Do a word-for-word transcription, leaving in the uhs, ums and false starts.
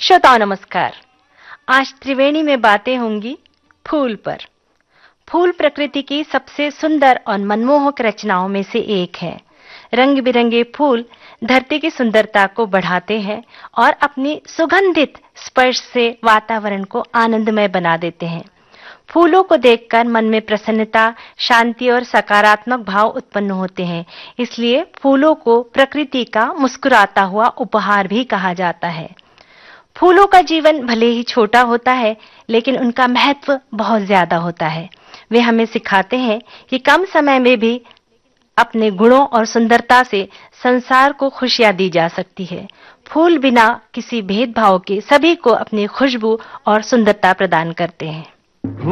श्रोताओं नमस्कार। आज त्रिवेणी में बातें होंगी फूल पर। फूल प्रकृति की सबसे सुंदर और मनमोहक रचनाओं में से एक है। रंग बिरंगे फूल धरती की सुंदरता को बढ़ाते हैं और अपनी सुगंधित स्पर्श से वातावरण को आनंदमय बना देते हैं। फूलों को देखकर मन में प्रसन्नता, शांति और सकारात्मक भाव उत्पन्न होते हैं। इसलिए फूलों को प्रकृति का मुस्कुराता हुआ उपहार भी कहा जाता है। फूलों का जीवन भले ही छोटा होता है, लेकिन उनका महत्व बहुत ज्यादा होता है। वे हमें सिखाते हैं कि कम समय में भी अपने गुणों और सुंदरता से संसार को खुशियां दी जा सकती है। फूल बिना किसी भेदभाव के सभी को अपनी खुशबू और सुंदरता प्रदान करते हैं।